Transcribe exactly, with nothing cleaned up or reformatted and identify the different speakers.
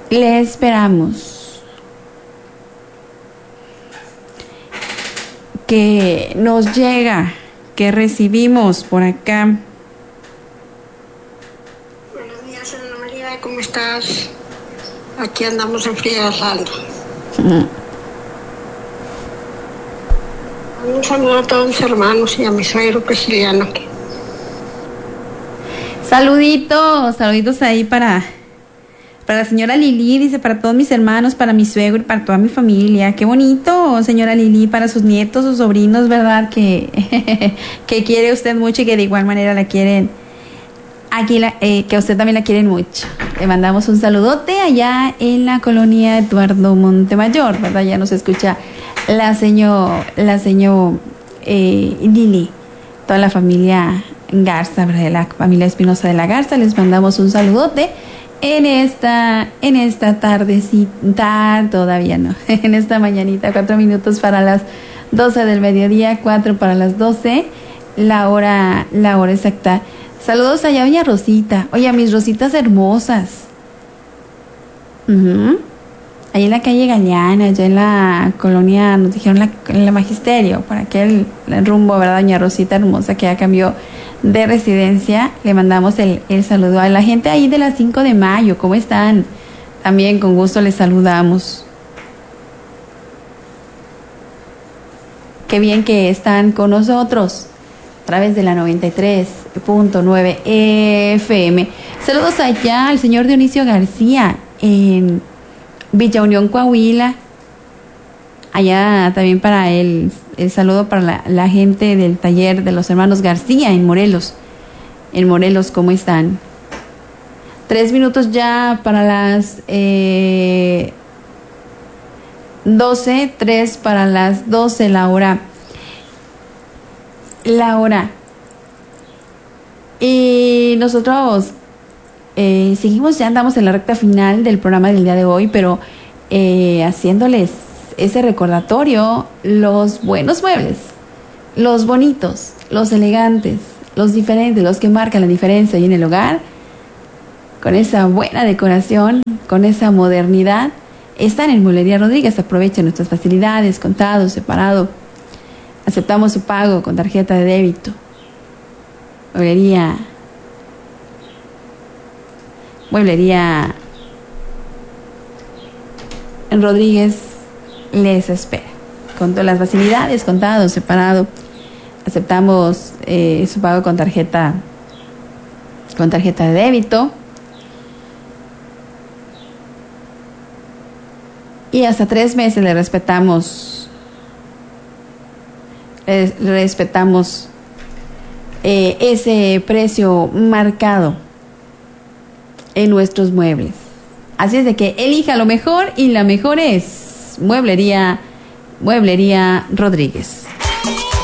Speaker 1: Le esperamos. Que nos llega, que recibimos por acá.
Speaker 2: Buenos días, Ana María, ¿cómo estás? Aquí andamos en Friegaslando. Un saludo a todos mis hermanos y a mi suegro Prisciliano.
Speaker 1: Saluditos, saluditos ahí para, para la señora Lili, dice, para todos mis hermanos, para mi suegro y para toda mi familia. Qué bonito, señora Lili, para sus nietos, sus sobrinos, ¿verdad? Que, que quiere usted mucho y que de igual manera la quieren, aquí la, eh, que a usted también la quieren mucho. Le mandamos un saludote allá en la colonia Eduardo Montemayor, ¿verdad? Ya nos escucha la señor, la señor eh, Lili, toda la familia Garza, ¿verdad? La familia Espinosa de la Garza. Les mandamos un saludote en esta, en esta tardecita, todavía no, en esta mañanita, cuatro minutos para las doce del mediodía, cuatro para las doce, la hora, la hora exacta. Saludos allá, doña Rosita. Oye, a mis Rositas hermosas. Uh-huh. Ahí en la calle Galeana, allá en la colonia, nos dijeron la, en la Magisterio, por aquel rumbo, ¿verdad? Doña Rosita hermosa que ya cambió de residencia. Le mandamos el, el saludo a la gente ahí de las cinco de mayo. ¿Cómo están? También con gusto les saludamos. Qué bien que están con nosotros a través de la noventa y tres punto nueve F M. Saludos allá al señor Dionisio García en Villa Unión, Coahuila. Allá también para el, el saludo para la, la gente del taller de los hermanos García en Morelos. En Morelos, ¿cómo están? Tres minutos ya para las eh, doce, tres para las doce, la hora. La hora. Y nosotros eh, seguimos, ya andamos en la recta final del programa del día de hoy, pero eh, haciéndoles ese recordatorio, los buenos muebles, los bonitos, los elegantes, los diferentes, los que marcan la diferencia ahí en el hogar, con esa buena decoración, con esa modernidad, están en Mueblería Rodríguez. Aprovechen nuestras facilidades, contado, separado. Aceptamos su pago con tarjeta de débito. Mueblería Mueblería en Rodríguez les espera con todas las facilidades, contado, separado. Aceptamos eh, su pago con tarjeta con tarjeta de débito y hasta tres meses le respetamos le respetamos eh, ese precio marcado en nuestros muebles. Así es de que elija lo mejor, y la mejor es Mueblería Mueblería Rodríguez.